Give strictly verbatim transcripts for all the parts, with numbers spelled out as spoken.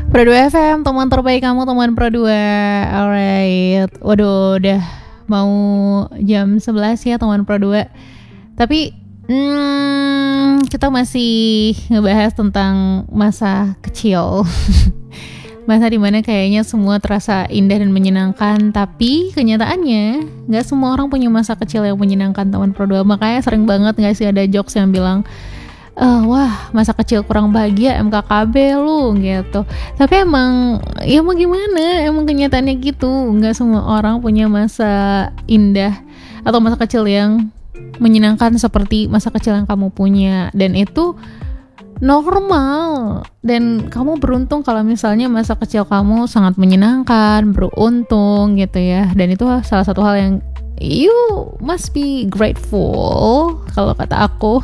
Pro dua F M, teman terbaik kamu, teman Pro dua. Alright. Waduh, udah mau jam sebelas ya teman Pro dua. Tapi hmm, kita masih ngebahas tentang masa kecil. Masa dimana kayaknya semua terasa indah dan menyenangkan. Tapi kenyataannya gak semua orang punya masa kecil yang menyenangkan teman Pro dua. Makanya sering banget gak sih ada jokes yang bilang, Uh, wah masa kecil kurang bahagia M K K B lu gitu. Tapi emang ya mau gimana, emang kenyataannya gitu. Gak semua orang punya masa indah atau masa kecil yang menyenangkan seperti masa kecil yang kamu punya. Dan itu normal. Dan kamu beruntung kalau misalnya masa kecil kamu sangat menyenangkan, beruntung gitu ya. Dan itu salah satu hal yang you must be grateful kalau kata aku.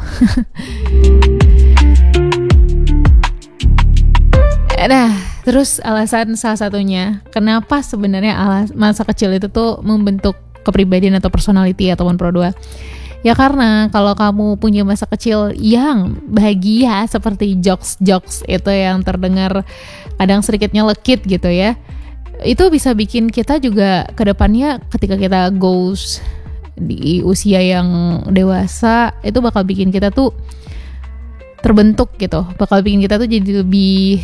Nah, terus alasan salah satunya kenapa sebenarnya alas, masa kecil itu tuh membentuk kepribadian atau personality ya teman Pro dua. Ya karena kalau kamu punya masa kecil yang bahagia seperti jokes-jokes itu yang terdengar kadang sedikitnya lekit gitu ya, itu bisa bikin kita juga ke depannya ketika kita goes di usia yang dewasa, itu bakal bikin kita tuh terbentuk gitu, bakal bikin kita tuh jadi lebih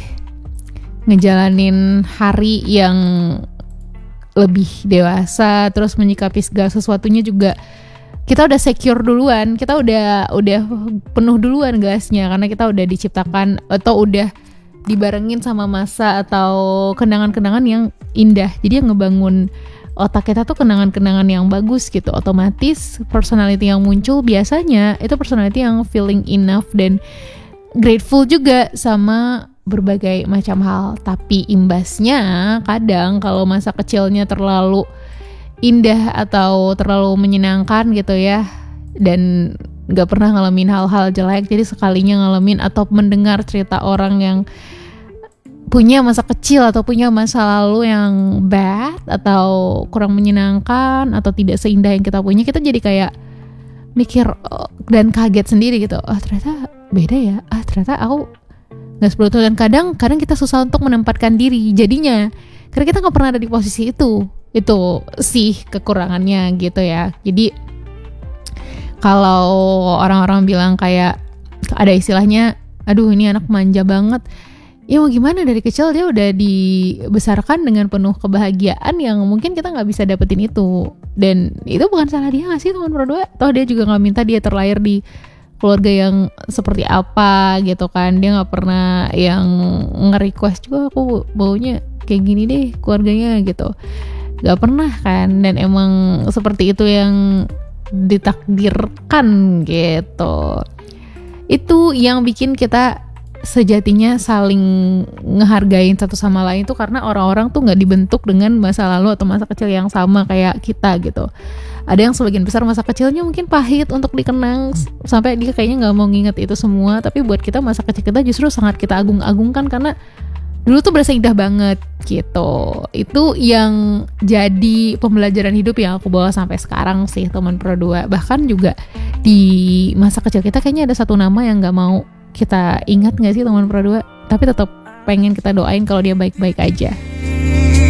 ngejalanin hari yang lebih dewasa, terus menyikapi segala sesuatunya juga kita udah secure duluan, kita udah udah penuh duluan gasnya karena kita udah diciptakan atau udah dibarengin sama masa atau kenangan-kenangan yang indah. Jadi yang ngebangun otak kita tuh kenangan-kenangan yang bagus gitu. Otomatis personality yang muncul biasanya itu personality yang feeling enough dan grateful juga sama berbagai macam hal. Tapi imbasnya kadang kalau masa kecilnya terlalu indah atau terlalu menyenangkan gitu ya, dan gak pernah ngalamin hal-hal jelek, jadi sekalinya ngalamin atau mendengar cerita orang yang punya masa kecil atau punya masa lalu yang bad atau kurang menyenangkan atau tidak seindah yang kita punya, kita jadi kayak mikir oh, dan kaget sendiri gitu. Ah oh, ternyata beda ya, ah ternyata aku gak seperti itu. Dan kadang kadang kita susah untuk menempatkan diri jadinya karena kita gak pernah ada di posisi itu. Itu sih kekurangannya gitu ya. Jadi kalau orang-orang bilang kayak ada istilahnya, aduh ini anak manja banget, ya mau gimana, dari kecil dia udah dibesarkan dengan penuh kebahagiaan yang mungkin kita gak bisa dapetin itu. Dan itu bukan salah dia gak sih teman Pro dua? Toh dia juga gak minta dia terlahir di keluarga yang seperti apa gitu kan. Dia gak pernah yang nge-request juga aku baunya kayak gini deh keluarganya gitu, gak pernah kan. Dan emang seperti itu yang ditakdirkan gitu. Itu yang bikin kita sejatinya saling ngehargain satu sama lain tuh karena orang-orang tuh gak dibentuk dengan masa lalu atau masa kecil yang sama kayak kita gitu. Ada yang sebagian besar masa kecilnya mungkin pahit untuk dikenang sampai dia kayaknya gak mau nginget itu semua. Tapi buat kita masa kecil kita justru sangat kita agung-agungkan karena dulu tuh berasa indah banget gitu. Itu yang jadi pembelajaran hidup yang aku bawa sampai sekarang sih teman Pro dua. Bahkan juga di masa kecil kita kayaknya ada satu nama yang gak mau kita ingat gak sih teman Pro dua, tapi tetap pengen kita doain kalau dia baik-baik aja.